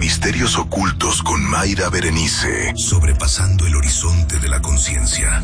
Misterios Ocultos con Mayra Berenice, sobrepasando el horizonte de la conciencia.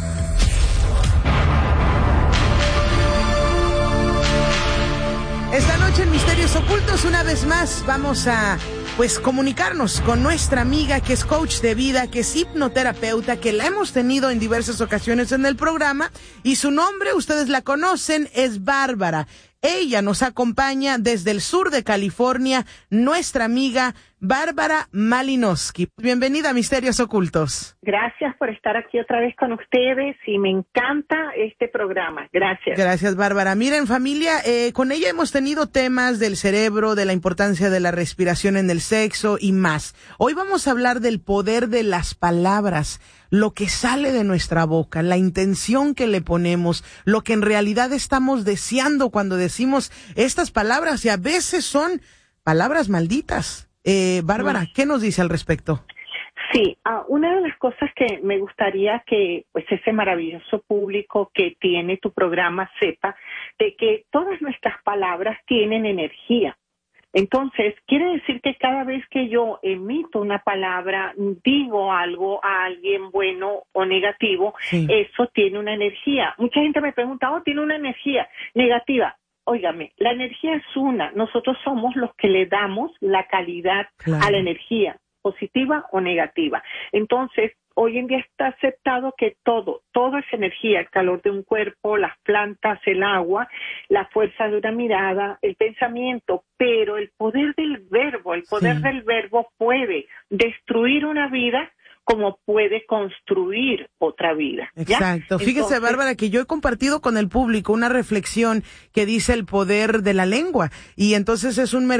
Esta noche en Misterios Ocultos, una vez más, vamos a comunicarnos con nuestra amiga que es coach de vida, que es hipnoterapeuta, que la hemos tenido en diversas ocasiones en el programa, y su nombre, ustedes la conocen, es Bárbara. Ella nos acompaña desde el sur de California, nuestra amiga Bárbara Malinowski. Bienvenida a Misterios Ocultos. Gracias por estar aquí otra vez con ustedes y me encanta este programa. Gracias. Gracias, Bárbara. Miren, familia, con ella hemos tenido temas del cerebro, de la importancia de la respiración en el sexo y más. Hoy vamos a hablar del poder de las palabras, lo que sale de nuestra boca, la intención que le ponemos, lo que en realidad estamos deseando cuando decimos estas palabras, y a veces son palabras malditas. Bárbara, ¿qué nos dice al respecto? Sí, una de las cosas que me gustaría que ese maravilloso público que tiene tu programa sepa, de que todas nuestras palabras tienen energía. Entonces, quiere decir que cada vez que yo emito una palabra, digo algo a alguien bueno o negativo, sí, eso tiene una energía. Mucha gente me pregunta, tiene una energía negativa. Óigame, la energía es una. Nosotros somos los que le damos la calidad a la energía, positiva o negativa. Entonces, hoy en día está aceptado que todo es energía, el calor de un cuerpo, las plantas, el agua, la fuerza de una mirada, el pensamiento, pero el poder del verbo, del verbo puede destruir una vida como puede construir otra vida. ¿Ya? Exacto. Fíjese, entonces, Bárbara, que yo he compartido con el público una reflexión que dice el poder de la lengua, y entonces es un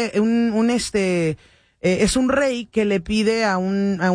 es un rey que le pide a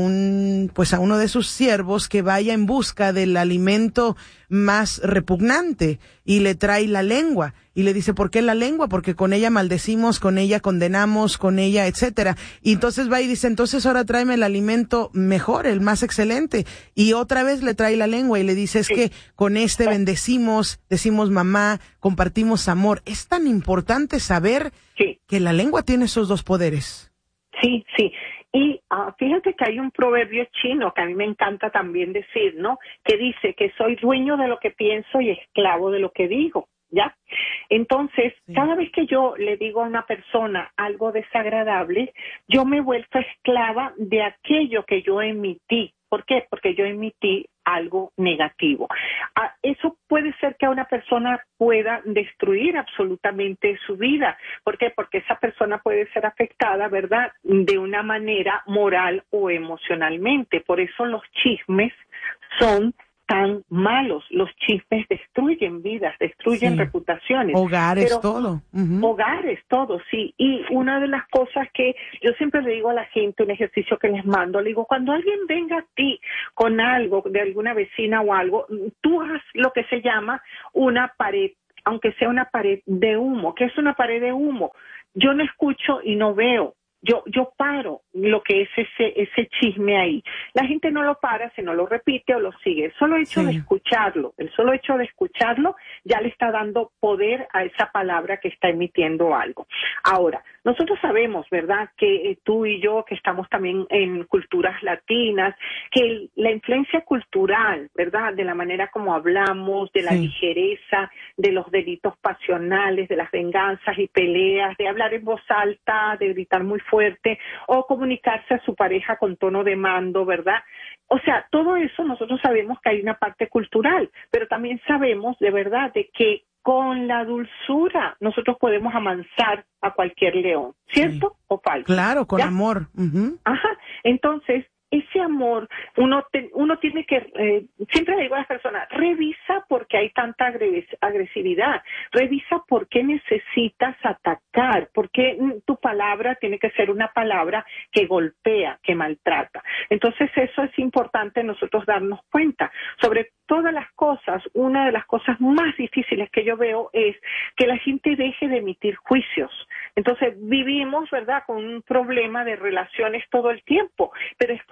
uno de sus siervos que vaya en busca del alimento más repugnante, y le trae la lengua, y le dice, ¿por qué la lengua? Porque con ella maldecimos, con ella condenamos, con ella, etcétera. Y entonces va y dice, entonces ahora tráeme el alimento mejor, el más excelente. Y otra vez le trae la lengua y le dice, es que con este bendecimos, decimos mamá, compartimos amor. Es tan importante saber que la lengua tiene esos dos poderes. Sí, sí. Y fíjate que hay un proverbio chino que a mí me encanta también decir, ¿no? Que dice que soy dueño de lo que pienso y esclavo de lo que digo, ¿ya? Entonces, cada vez que yo le digo a una persona algo desagradable, yo me vuelvo esclava de aquello que yo emití. ¿Por qué? Porque yo emití algo negativo. Eso puede ser que a una persona pueda destruir absolutamente su vida. ¿Por qué? Porque esa persona puede ser afectada, ¿verdad?, de una manera moral o emocionalmente. Por eso los chismes son tan malos. Los chismes destruyen vidas, destruyen reputaciones. Hogares, todo. Hogares, todo, sí. Y una de las cosas que yo siempre le digo a la gente, un ejercicio que les mando, le digo, cuando alguien venga a ti con algo de alguna vecina o algo, tú haz lo que se llama una pared, aunque sea una pared de humo. ¿Qué es una pared de humo? Yo no escucho y no veo. Yo paro lo que es ese chisme ahí. La gente no lo para, sino lo repite o lo sigue. El solo hecho de escucharlo, ya le está dando poder a esa palabra que está emitiendo algo. Ahora, nosotros sabemos, ¿verdad?, que tú y yo, que estamos también en culturas latinas, que la influencia cultural, ¿verdad?, de la manera como hablamos, de la ligereza, de los delitos pasionales, de las venganzas y peleas, de hablar en voz alta, de gritar muy fuerte o comunicarse a su pareja con tono de mando, ¿verdad? O sea, todo eso nosotros sabemos que hay una parte cultural, pero también sabemos de verdad de que con la dulzura nosotros podemos amansar a cualquier león, ¿cierto o falso? Claro, con amor. Ajá, entonces ese amor, uno tiene que, siempre le digo a las personas, revisa por qué hay tanta agresividad, revisa por qué necesitas atacar, por qué tu palabra tiene que ser una palabra que golpea, que maltrata. Entonces eso es importante nosotros darnos cuenta. Sobre todas las cosas, una de las cosas más difíciles que yo veo es que la gente deje de emitir juicios. Entonces vivimos, ¿verdad?, con un problema de relaciones todo el tiempo, pero es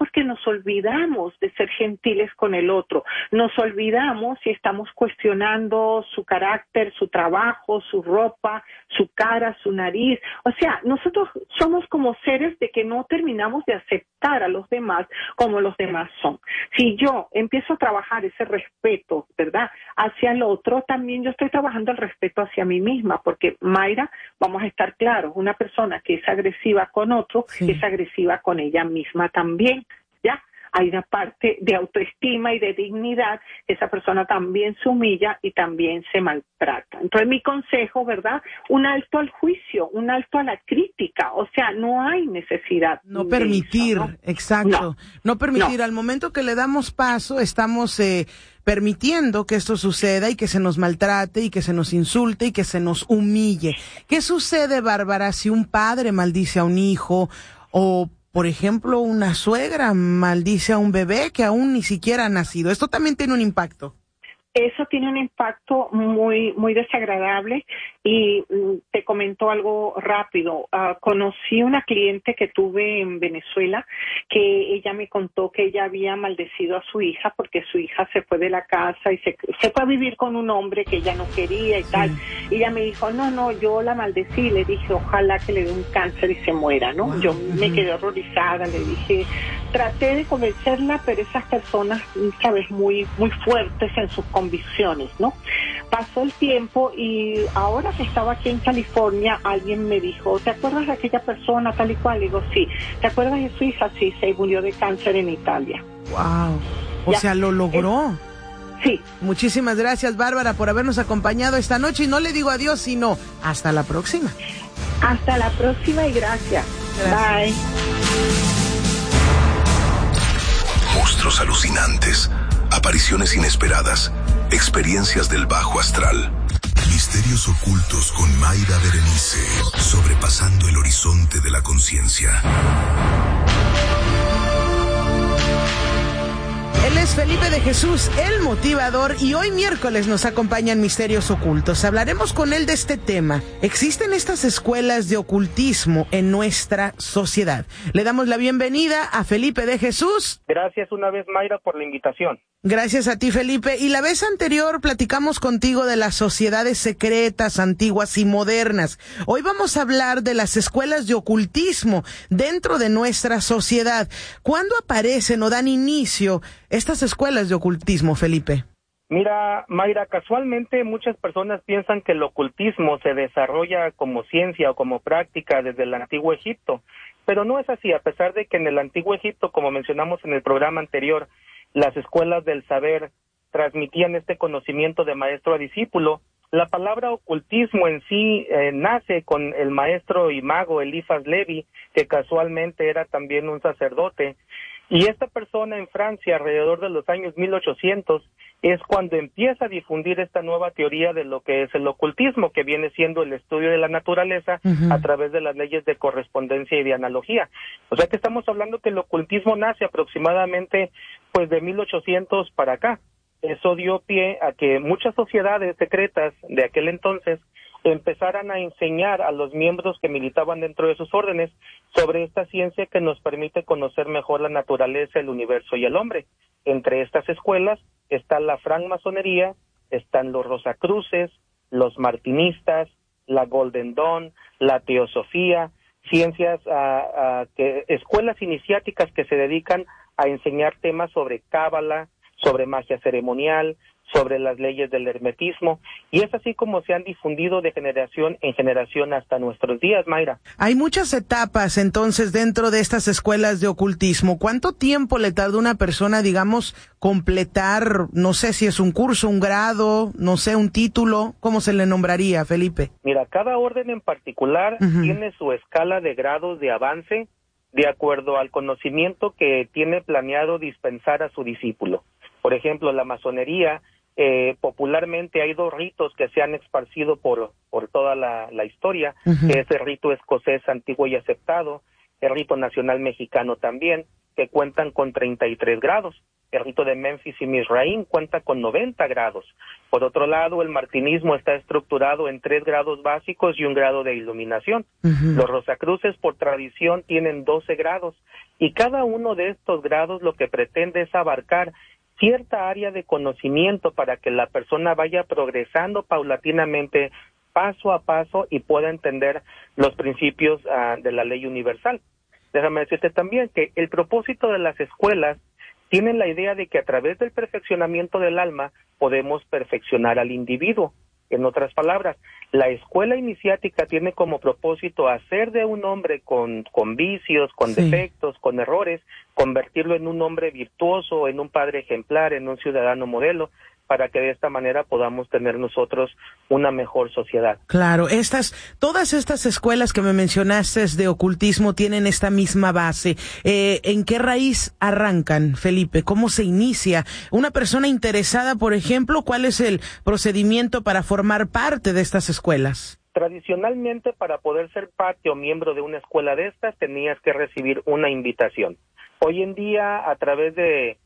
porque nos olvidamos de ser gentiles con el otro, nos olvidamos y estamos cuestionando su carácter, su trabajo, su ropa, su cara, su nariz. O sea, nosotros somos como seres de que no terminamos de aceptar a los demás como los demás son. Si yo empiezo a trabajar ese respeto, ¿verdad?, hacia el otro, también yo estoy trabajando el respeto hacia mí misma, porque Mayra, vamos a estar claros, una persona que es agresiva con otro, sí, es agresiva con ella misma también, ¿ya? Hay una parte de autoestima y de dignidad, esa persona también se humilla y también se maltrata. Entonces mi consejo, ¿verdad?, un alto al juicio, un alto a la crítica, o sea, no hay necesidad. No permitir, eso, ¿no? Exacto, no permitir, no. Al momento que le damos paso, estamos permitiendo que esto suceda y que se nos maltrate y que se nos insulte y que se nos humille. ¿Qué sucede, Bárbara, si un padre maldice a un hijo o, por ejemplo, una suegra maldice a un bebé que aún ni siquiera ha nacido? Esto también tiene un impacto. Eso tiene un impacto muy, muy desagradable y te comento algo rápido. Conocí una cliente que tuve en Venezuela que ella me contó que ella había maldecido a su hija porque su hija se fue de la casa y se fue a vivir con un hombre que ella no quería y tal. Y ella me dijo, no, yo la maldecí y le dije, ojalá que le dé un cáncer y se muera, ¿no? Wow. Yo me quedé horrorizada, le dije, traté de convencerla, pero esas personas, sabes, muy, muy fuertes en sus convicciones, ¿no? Pasó el tiempo y ahora que estaba aquí en California, alguien me dijo, ¿te acuerdas de aquella persona tal y cual? Le digo, sí. ¿Te acuerdas de su hija? Sí, se murió de cáncer en Italia. Wow. O sea, lo logró. Sí. Muchísimas gracias, Bárbara, por habernos acompañado esta noche. Y no le digo adiós, sino hasta la próxima. Hasta la próxima y gracias. Bye. Monstruos alucinantes, apariciones inesperadas, experiencias del bajo astral. Misterios ocultos con Mayra Berenice, sobrepasando el horizonte de la conciencia. Él es Felipe de Jesús, el motivador, y hoy miércoles nos acompañan Misterios Ocultos. Hablaremos con él de este tema. ¿Existen estas escuelas de ocultismo en nuestra sociedad? Le damos la bienvenida a Felipe de Jesús. Gracias una vez, Mayra, por la invitación. Gracias a ti, Felipe. Y la vez anterior platicamos contigo de las sociedades secretas, antiguas y modernas. Hoy vamos a hablar de las escuelas de ocultismo dentro de nuestra sociedad. ¿Cuándo aparecen o dan inicio estas escuelas de ocultismo, Felipe? Mira, Mayra, casualmente muchas personas piensan que el ocultismo se desarrolla como ciencia o como práctica desde el Antiguo Egipto, pero no es así, a pesar de que en el Antiguo Egipto, como mencionamos en el programa anterior, las escuelas del saber transmitían este conocimiento de maestro a discípulo. La palabra ocultismo en sí nace con el maestro y mago Eliphas Levi, que casualmente era también un sacerdote. Y esta persona en Francia, alrededor de los años 1800, es cuando empieza a difundir esta nueva teoría de lo que es el ocultismo, que viene siendo el estudio de la naturaleza a través de las leyes de correspondencia y de analogía. O sea que estamos hablando que el ocultismo nace aproximadamente pues de 1800 para acá. Eso dio pie a que muchas sociedades secretas de aquel entonces empezaran a enseñar a los miembros que militaban dentro de sus órdenes sobre esta ciencia que nos permite conocer mejor la naturaleza, el universo y el hombre. Entre estas escuelas está la francmasonería, están los rosacruces, los martinistas, la Golden Dawn, la teosofía, ciencias, escuelas iniciáticas que se dedican a enseñar temas sobre cábala, sobre magia ceremonial, sobre las leyes del hermetismo, y es así como se han difundido de generación en generación hasta nuestros días, Mayra. Hay muchas etapas entonces dentro de estas escuelas de ocultismo. ¿Cuánto tiempo le tarda una persona, digamos, completar, no sé si es un curso, un grado, no sé, un título? ¿Cómo se le nombraría, Felipe? Mira, cada orden en particular tiene su escala de grados de avance de acuerdo al conocimiento que tiene planeado dispensar a su discípulo. Por ejemplo, la masonería, popularmente hay dos ritos que se han esparcido por toda la historia, que es el rito escocés antiguo y aceptado, el rito nacional mexicano también, que cuentan con 33 grados. el rito de Memphis y Mizraim cuenta con 90 grados. Por otro lado, el martinismo está estructurado en 3 grados básicos y 1 grado de iluminación. Los Rosacruces, por tradición, tienen 12 grados, y cada uno de estos grados lo que pretende es abarcar cierta área de conocimiento para que la persona vaya progresando paulatinamente, paso a paso, y pueda entender los principios de la ley universal. Déjame decirte también que el propósito de las escuelas tienen la idea de que a través del perfeccionamiento del alma podemos perfeccionar al individuo. En otras palabras, la escuela iniciática tiene como propósito hacer de un hombre con vicios, con defectos, con errores, convertirlo en un hombre virtuoso, en un padre ejemplar, en un ciudadano modelo, para que de esta manera podamos tener nosotros una mejor sociedad. Claro, todas estas escuelas que me mencionaste de ocultismo tienen esta misma base. ¿En qué raíz arrancan, Felipe? ¿Cómo se inicia? Una persona interesada, por ejemplo, ¿cuál es el procedimiento para formar parte de estas escuelas? Tradicionalmente, para poder ser parte o miembro de una escuela de estas, tenías que recibir una invitación. Hoy en día, a través de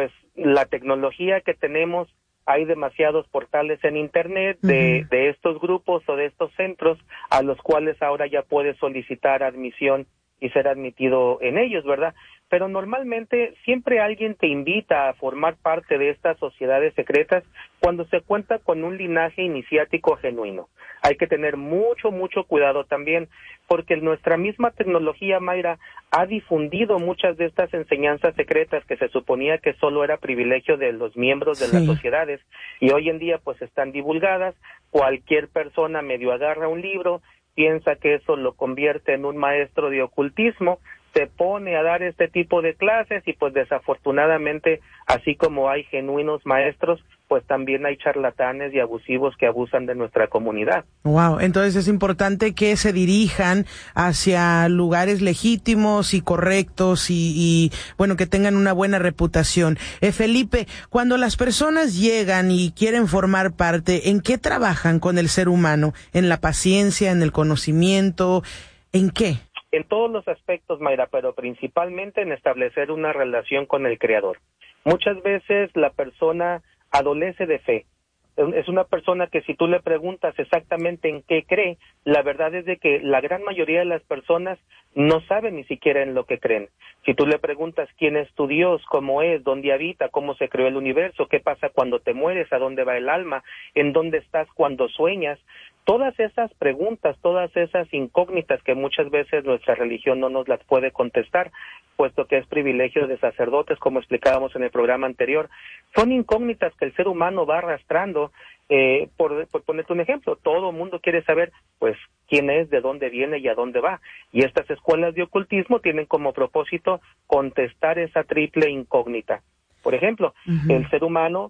la tecnología que tenemos, hay demasiados portales en Internet de estos grupos o de estos centros a los cuales ahora ya puedes solicitar admisión y ser admitido en ellos, ¿verdad? Pero normalmente siempre alguien te invita a formar parte de estas sociedades secretas cuando se cuenta con un linaje iniciático genuino. Hay que tener mucho cuidado también, porque nuestra misma tecnología, Mayra, ha difundido muchas de estas enseñanzas secretas que se suponía que solo era privilegio de los miembros de las sociedades, y hoy en día pues están divulgadas. Cualquier persona medio agarra un libro, piensa que eso lo convierte en un maestro de ocultismo, se pone a dar este tipo de clases, y pues desafortunadamente, así como hay genuinos maestros, pues también hay charlatanes y abusivos que abusan de nuestra comunidad. Wow, entonces es importante que se dirijan hacia lugares legítimos y correctos y bueno, que tengan una buena reputación. Felipe, cuando las personas llegan y quieren formar parte, ¿en qué trabajan con el ser humano? ¿En la paciencia, en el conocimiento? ¿En qué? En todos los aspectos, Mayra, pero principalmente en establecer una relación con el Creador. Muchas veces la persona adolece de fe. Es una persona que si tú le preguntas exactamente en qué cree, la verdad es de que la gran mayoría de las personas no saben ni siquiera en lo que creen. Si tú le preguntas quién es tu Dios, cómo es, dónde habita, cómo se creó el universo, qué pasa cuando te mueres, a dónde va el alma, en dónde estás cuando sueñas, todas esas preguntas, todas esas incógnitas que muchas veces nuestra religión no nos las puede contestar, puesto que es privilegio de sacerdotes, como explicábamos en el programa anterior, son incógnitas que el ser humano va arrastrando. Por ponerte un ejemplo, todo el mundo quiere saber, pues, quién es, de dónde viene y a dónde va. Y estas escuelas de ocultismo tienen como propósito contestar esa triple incógnita. Por ejemplo, el ser humano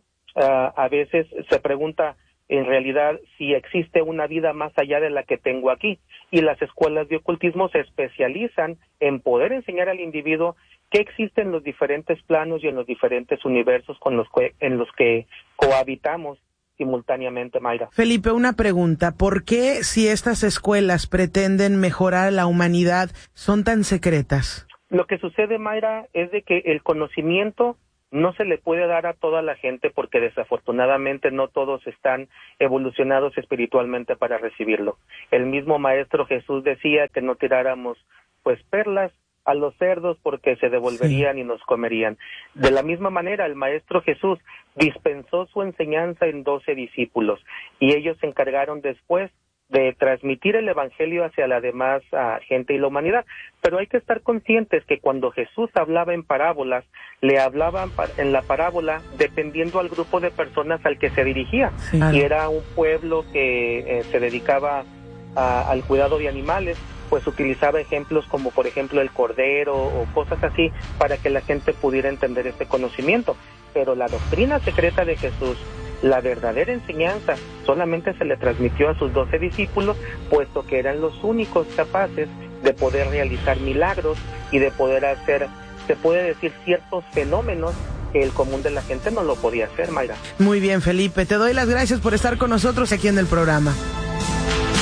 a veces se pregunta, en realidad, si existe una vida más allá de la que tengo aquí. Y las escuelas de ocultismo se especializan en poder enseñar al individuo que existen los diferentes planos y en los diferentes universos en los que cohabitamos simultáneamente, Mayra. Felipe, una pregunta. ¿Por qué, si estas escuelas pretenden mejorar a la humanidad, son tan secretas? Lo que sucede, Mayra, es de que el conocimiento no se le puede dar a toda la gente, porque desafortunadamente no todos están evolucionados espiritualmente para recibirlo. El mismo Maestro Jesús decía que no tiráramos perlas a los cerdos porque se devolverían y nos comerían. De la misma manera, el Maestro Jesús dispensó su enseñanza en 12 discípulos, y ellos se encargaron después de transmitir el evangelio hacia la demás gente y la humanidad. Pero hay que estar conscientes que cuando Jesús hablaba en parábolas, le hablaban en la parábola dependiendo al grupo de personas al que se dirigía. Si era un pueblo que se dedicaba al cuidado de animales, pues utilizaba ejemplos como por ejemplo el cordero o cosas así para que la gente pudiera entender este conocimiento. Pero la doctrina secreta de Jesús, la verdadera enseñanza, solamente se le transmitió a sus 12 discípulos, puesto que eran los únicos capaces de poder realizar milagros y de poder hacer, se puede decir, ciertos fenómenos que el común de la gente no lo podía hacer, Mayra. Muy bien, Felipe, te doy las gracias por estar con nosotros aquí en el programa.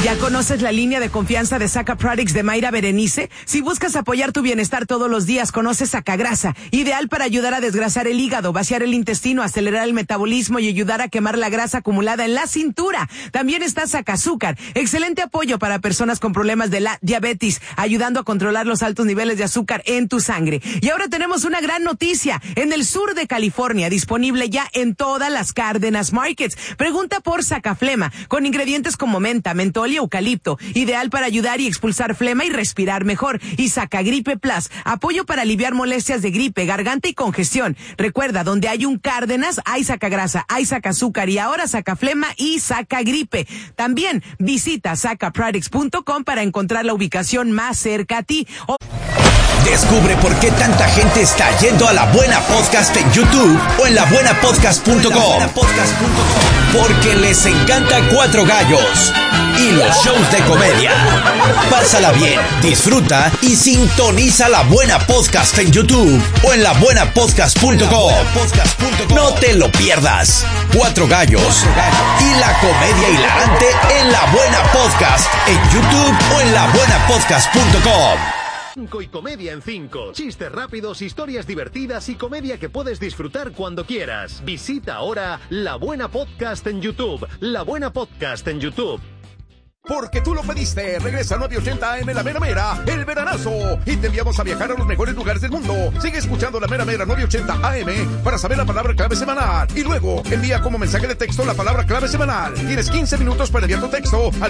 ¿Ya conoces la línea de confianza de Saca Products de Mayra Berenice? Si buscas apoyar tu bienestar todos los días, conoce Sacagrasa, ideal para ayudar a desgrasar el hígado, vaciar el intestino, acelerar el metabolismo y ayudar a quemar la grasa acumulada en la cintura. También está Sacazúcar, excelente apoyo para personas con problemas de la diabetes, ayudando a controlar los altos niveles de azúcar en tu sangre. Y ahora tenemos una gran noticia, en el sur de California, disponible ya en todas las Cárdenas Markets. Pregunta por Sacaflema, con ingredientes como menta, mentol y eucalipto, ideal para ayudar y expulsar flema y respirar mejor. Y Sacagripe Plus, apoyo para aliviar molestias de gripe, garganta y congestión. Recuerda, donde hay un Cárdenas, hay Sacagrasa, hay Sacazúcar y ahora Sacaflema y Sacagripe. También visita sacaproducts.com para encontrar la ubicación más cerca a ti. Descubre por qué tanta gente está yendo a La Buena Podcast en YouTube o en labuenapodcast.com. Porque les encanta Cuatro Gallos y los shows de comedia. Pásala bien, disfruta y sintoniza La Buena Podcast en YouTube o en labuenapodcast.com. No te lo pierdas. Cuatro Gallos y la comedia hilarante en La Buena Podcast en YouTube o en labuenapodcast.com. 5 y comedia en 5. Chistes rápidos, historias divertidas y comedia que puedes disfrutar cuando quieras. Visita ahora La Buena Podcast en YouTube. La Buena Podcast en YouTube. Porque tú lo pediste, regresa 980 AM La Mera Mera, el veranazo, y te enviamos a viajar a los mejores lugares del mundo. Sigue escuchando La Mera Mera 980 AM para saber la palabra clave semanal, y luego envía como mensaje de texto la palabra clave semanal. Tienes 15 minutos para enviar tu texto al